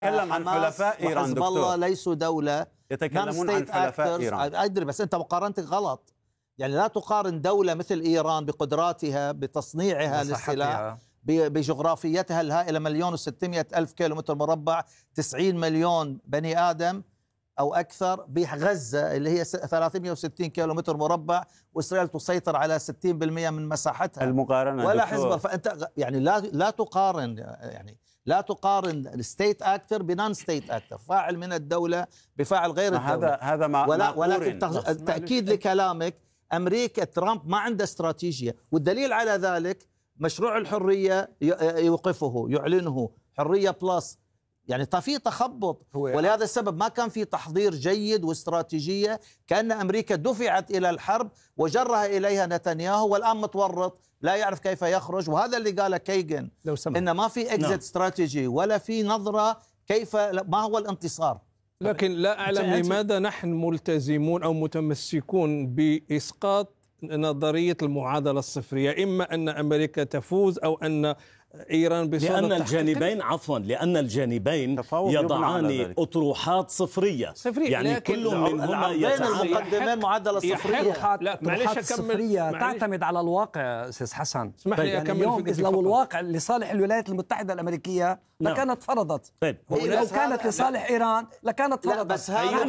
يتكلم عن حلفاء إيران حزب دكتور. الله ليسوا دولة، يتكلمون عن حلفاء إيران. أدري، بس أنت مقارنتك غلط. يعني لا تقارن دولة مثل إيران بقدراتها بتصنيعها للسلاح، بجغرافيتها الهائلة 1,600,000 كيلومتر مربع، 90 مليون بني آدم أو أكثر، بغزة اللي هي 360 كيلومتر مربع، وإسرائيل تسيطر على 60% من مساحتها. المقارنة ولا دكتور. حزب الله. فأنت يعني لا تقارن، يعني لا تقارن الستيت أكتر بنون ستيت أكتر، فاعل من الدولة بفاعل غير الدولة. هذا ما ولكن تأكيد لكلامك، أمريكا ترامب ما عنده استراتيجية، والدليل على ذلك مشروع الحرية يوقفه، يعلنه حرية بلس. يعني في تخبط، ولهذا السبب ما كان في تحضير جيد واستراتيجية. كأن أمريكا دفعت إلى الحرب وجرها إليها نتنياهو، والآن متورط لا يعرف كيف يخرج. وهذا اللي قاله كيغن، إن ما في إكزيت استراتيجي ولا في نظرة كيف، ما هو الانتصار. لكن لا أعلم لماذا نحن ملتزمون أو متمسكون بإسقاط نظرية المعادلة الصفرية، إما أن أمريكا تفوز أو أن إيران بصدد لأن الجانبين لأن الجانبين يضعان أطروحات صفرية. يعني كل منهما يتعامل معادلة صفرية. لا معلش أكمل. تعتمد على الواقع أستاذ حسن. اسمح لي أكمل. اليوم لو الواقع لصالح الولايات المتحدة الأمريكية لكانت فرضت. لو كانت لصالح إيران لكانت فرضت. بس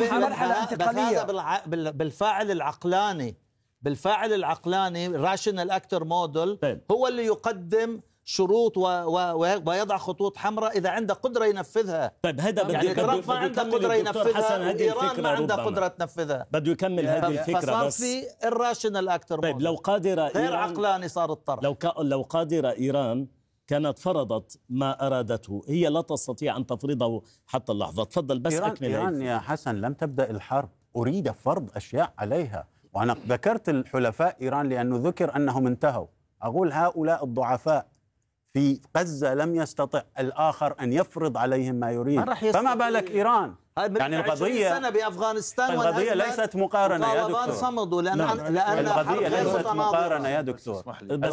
هذا بالفاعل العقلاني، بالفاعل العقلاني راشنال اكتر موديل، هو اللي يقدم شروط ويضع خطوط حمراء إذا عنده قدرة ينفذها. طيب هذا يعني ترامب ما عنده قدرة ينفذها، وإيران ما عنده قدرة تنفذها. بده يكمل هذه الفكرة. فصار في الراشنال اكتر موديل. طيب لو قادرة غير عقلاني صار الطرح. لو قادرة إيران كانت فرضت ما أرادته، هي لا تستطيع أن تفرضه حتى اللحظة. تفضل بس أكمل. إيران يا حسن لم تبدأ الحرب، أريد فرض أشياء عليها. وأنا ذكرت الحلفاء إيران لأنه ذكر أنهم انتهوا. أقول هؤلاء الضعفاء في غزة لم يستطع الآخر أن يفرض عليهم ما يريد، فما بالك إيران. يعني القضية سنة بأفغانستان، القضية ليست مقارنة يا دكتور. صمدوا لأن القضية ليست مقارنة يا دكتور.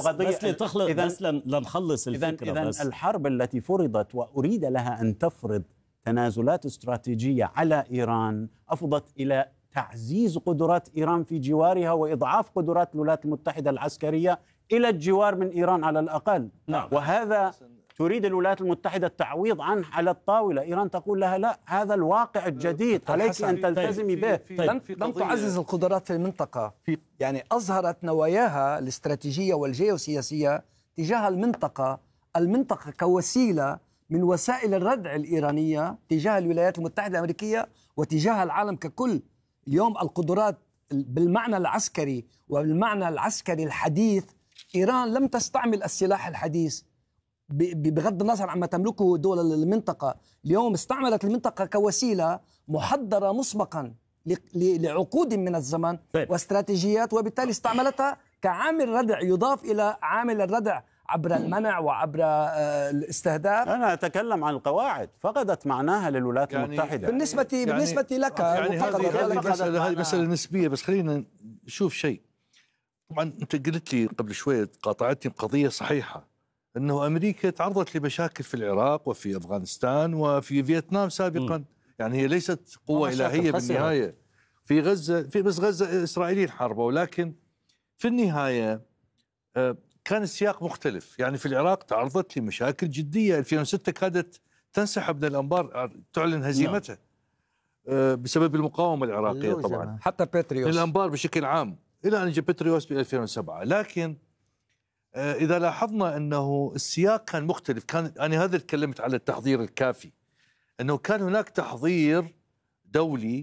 بس لنخلص الفكرة. إذن الحرب التي فرضت وأريد لها أن تفرض تنازلات استراتيجية على إيران أفضت إلى تعزيز قدرات إيران في جوارها وإضعاف قدرات الولايات المتحدة العسكرية إلى الجوار من إيران على الأقل. وهذا تريد الولايات المتحدة التعويض عنه على الطاولة. إيران تقول لها لا، هذا الواقع الجديد عليك أن تلتزمي به. لم تعزز القدرات في المنطقة، يعني أظهرت نواياها الاستراتيجية والجيوسياسية تجاه المنطقة كوسيلة من وسائل الردع الإيرانية تجاه الولايات المتحدة الأمريكية وتجاه العالم ككل. اليوم القدرات بالمعنى العسكري وبالمعنى العسكري الحديث، إيران لم تستعمل السلاح الحديث بغض النظر عما تملكه دول المنطقة. اليوم استعملت المنطقة كوسيلة محضرة مسبقا لعقود من الزمن واستراتيجيات، وبالتالي استعملتها كعامل ردع يضاف إلى عامل الردع عبر المنع وعبر الاستهداف. أنا أتكلم عن القواعد، فقدت معناها للولايات المتحدة. بالنسبة لك يعني هذه مسألة نسبية. بس خلينا نشوف شيء. طبعا أنت قلت لي قبل شوية، قاطعتني بقضية صحيحة، أنه أمريكا تعرضت لمشاكل في العراق وفي أفغانستان وفي فيتنام سابقا. يعني هي ليست قوة إلهية بالنهاية. في غزة، بس غزة إسرائيليين حاربوا، ولكن في النهاية كان السياق مختلف. يعني في العراق تعرضت لمشاكل جدية. 2006 كادت تنسحب من الأنبار، تعلن هزيمتها بسبب المقاومة العراقية طبعا، حتى بيتريوس الأنبار بشكل عام، إلى أن جاء بيتريوس ب 2007. لكن إذا لاحظنا أنه السياق كان مختلف. أنا هذا تكلمت على التحضير الكافي، أنه كان هناك تحضير دولي.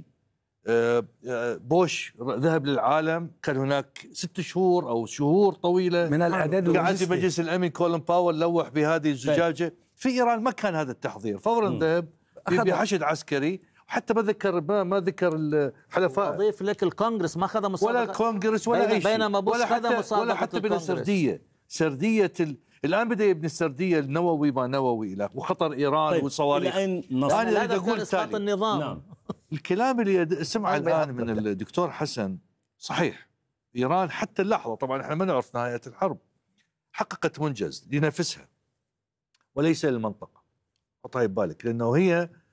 بوش ذهب للعالم، كان هناك 6 شهور أو شهور طويلة من الإعداد. قاعد في مجلس الأمن كولين باول لوح بهذه الزجاجة. في إيران ما كان هذا التحضير، فورا ذهب بحشد عسكري. وحتى ما ذكر الحلفاء. أضيف لك الكونغرس ما أخذ مسابقة، ولا الكونغرس ولا أي شيء، بينما بوش أخذ مسابقة، ولا حتى بين سردية الآن بدأ يبني السردية النووي ما نووي إلى وخطر إيران والصواريخ. أنا أقول إسقاط النظام. نعم. الكلام اللي سمعه الآن من الدكتور حسن صحيح. إيران حتى اللحظة، طبعا احنا ما نعرف نهاية الحرب، حققت منجز لنفسها وليس للمنطقة. حطها ببالك، لأنه هي